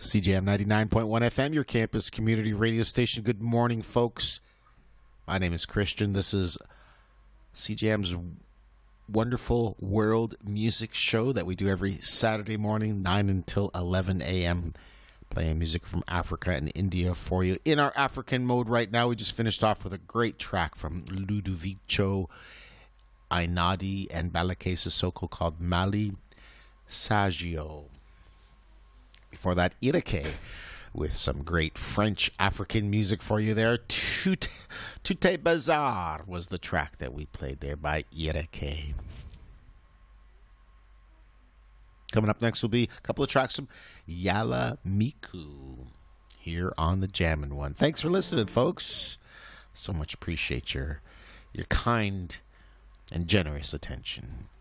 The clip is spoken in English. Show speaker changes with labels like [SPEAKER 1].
[SPEAKER 1] CJM 99.1 FM, your campus community radio station. Good morning, folks. My name is Christian. This is CJM's wonderful world music show that we do every Saturday morning, 9 until 11 a.m., playing music from Africa and India for you. In our African mode right now, we just finished off with a great track from Ludovico Einaudi and Balake Sissoko called Mali Saggio. Before that, Ireke with some great French African music for you there. Tout est Bazar was the track that we played there by Ireke. Coming up next will be a couple of tracks from Yala Miku here on the Jammin' One. Thanks for listening, folks. So much appreciate your kind and generous attention.